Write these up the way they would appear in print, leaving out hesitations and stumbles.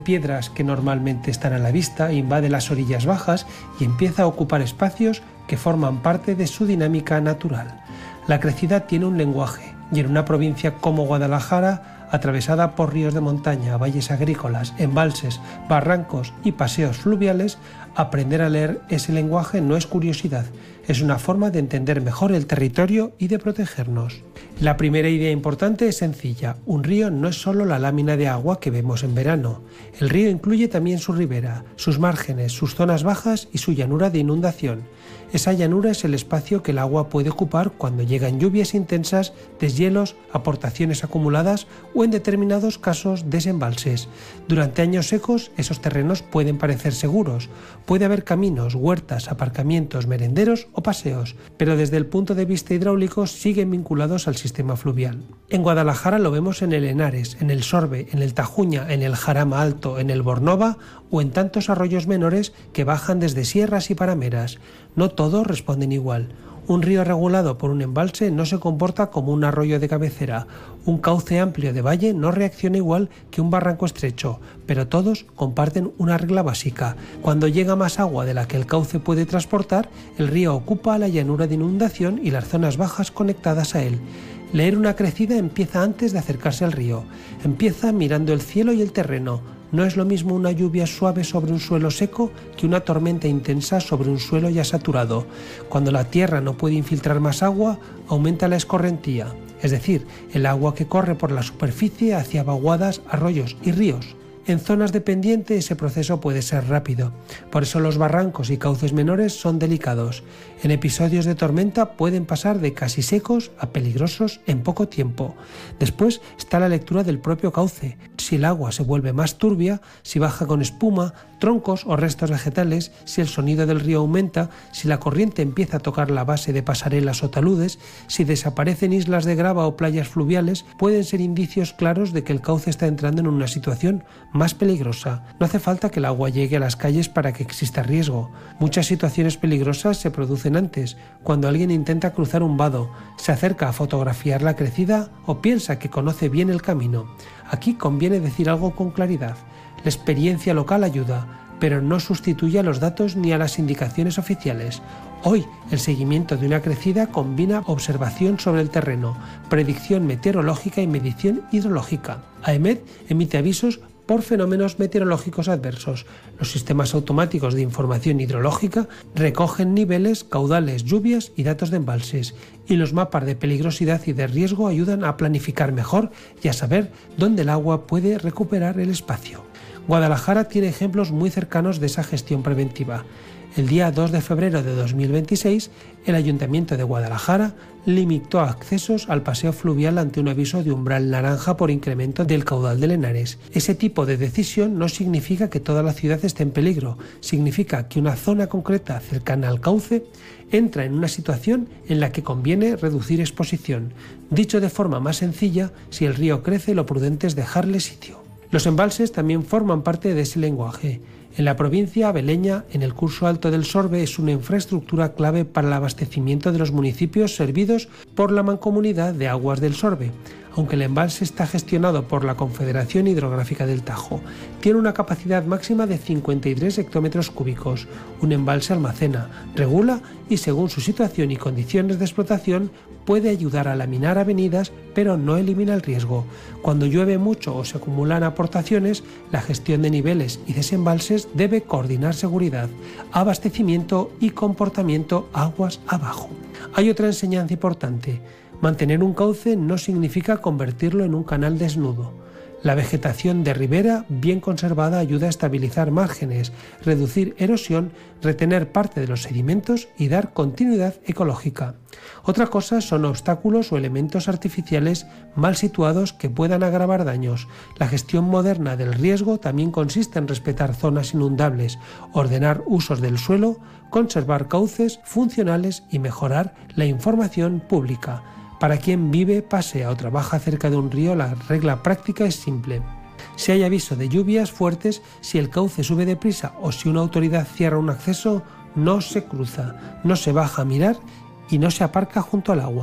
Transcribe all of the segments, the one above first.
piedras que normalmente están a la vista, invade las orillas bajas y empieza a ocupar espacios que forman parte de su dinámica natural. La crecida tiene un lenguaje y en una provincia como Guadalajara, atravesada por ríos de montaña, valles agrícolas, embalses, barrancos y paseos fluviales, aprender a leer ese lenguaje no es curiosidad, es una forma de entender mejor el territorio y de protegernos. La primera idea importante es sencilla. Un río no es solo la lámina de agua que vemos en verano. El río incluye también su ribera, sus márgenes, sus zonas bajas y su llanura de inundación. Esa llanura es el espacio que el agua puede ocupar cuando llegan lluvias intensas, deshielos, aportaciones acumuladas o en determinados casos desembalses. Durante años secos, esos terrenos pueden parecer seguros. Puede haber caminos, huertas, aparcamientos, merenderos o paseos, pero desde el punto de vista hidráulico siguen vinculados al sistema fluvial. En Guadalajara lo vemos en el Henares, en el Sorbe, en el Tajuña, en el Jarama Alto, en el Bornova o en tantos arroyos menores que bajan desde sierras y parameras. No todos responden igual. Un río regulado por un embalse no se comporta como un arroyo de cabecera. Un cauce amplio de valle no reacciona igual que un barranco estrecho, pero todos comparten una regla básica. Cuando llega más agua de la que el cauce puede transportar, el río ocupa la llanura de inundación y las zonas bajas conectadas a él. Leer una crecida empieza antes de acercarse al río. Empieza mirando el cielo y el terreno. No es lo mismo una lluvia suave sobre un suelo seco que una tormenta intensa sobre un suelo ya saturado. Cuando la tierra no puede infiltrar más agua, aumenta la escorrentía, es decir, el agua que corre por la superficie hacia vaguadas, arroyos y ríos. En zonas de pendiente ese proceso puede ser rápido, por eso los barrancos y cauces menores son delicados. En episodios de tormenta pueden pasar de casi secos a peligrosos en poco tiempo. Después está la lectura del propio cauce. Si el agua se vuelve más turbia, si baja con espuma, troncos o restos vegetales, si el sonido del río aumenta, si la corriente empieza a tocar la base de pasarelas o taludes, si desaparecen islas de grava o playas fluviales, pueden ser indicios claros de que el cauce está entrando en una situación más peligrosa. No hace falta que el agua llegue a las calles para que exista riesgo. Muchas situaciones peligrosas se producen antes, cuando alguien intenta cruzar un vado, se acerca a fotografiar la crecida o piensa que conoce bien el camino. Aquí conviene decir algo con claridad. La experiencia local ayuda, pero no sustituye a los datos ni a las indicaciones oficiales. Hoy, el seguimiento de una crecida combina observación sobre el terreno, predicción meteorológica y medición hidrológica. AEMET emite avisos por fenómenos meteorológicos adversos. Los sistemas automáticos de información hidrológica recogen niveles, caudales, lluvias y datos de embalses, y los mapas de peligrosidad y de riesgo ayudan a planificar mejor y a saber dónde el agua puede recuperar el espacio. Guadalajara tiene ejemplos muy cercanos de esa gestión preventiva. El día 2 de febrero de 2026, el Ayuntamiento de Guadalajara limitó accesos al paseo fluvial ante un aviso de umbral naranja por incremento del caudal del Henares. Ese tipo de decisión no significa que toda la ciudad esté en peligro, significa que una zona concreta cercana al cauce entra en una situación en la que conviene reducir exposición. Dicho de forma más sencilla, si el río crece, lo prudente es dejarle sitio. Los embalses también forman parte de ese lenguaje. En la provincia abeleña, en el curso alto del Sorbe, es una infraestructura clave para el abastecimiento de los municipios servidos por la Mancomunidad de Aguas del Sorbe. Aunque el embalse está gestionado por la Confederación Hidrográfica del Tajo, tiene una capacidad máxima de 53 hectómetros cúbicos. Un embalse almacena, regula y, según su situación y condiciones de explotación, puede ayudar a laminar avenidas, pero no elimina el riesgo. Cuando llueve mucho o se acumulan aportaciones, la gestión de niveles y desembalses debe coordinar seguridad, abastecimiento y comportamiento aguas abajo. Hay otra enseñanza importante. Mantener un cauce no significa convertirlo en un canal desnudo. La vegetación de ribera bien conservada ayuda a estabilizar márgenes, reducir erosión, retener parte de los sedimentos y dar continuidad ecológica. Otra cosa son obstáculos o elementos artificiales mal situados que puedan agravar daños. La gestión moderna del riesgo también consiste en respetar zonas inundables, ordenar usos del suelo, conservar cauces funcionales y mejorar la información pública. Para quien vive, pasea o trabaja cerca de un río, la regla práctica es simple. Si hay aviso de lluvias fuertes, si el cauce sube deprisa o si una autoridad cierra un acceso, no se cruza, no se baja a mirar y no se aparca junto al agua.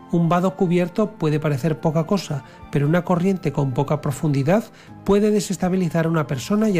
Un vado cubierto puede parecer poca cosa, pero una corriente con poca profundidad puede desestabilizar a una persona y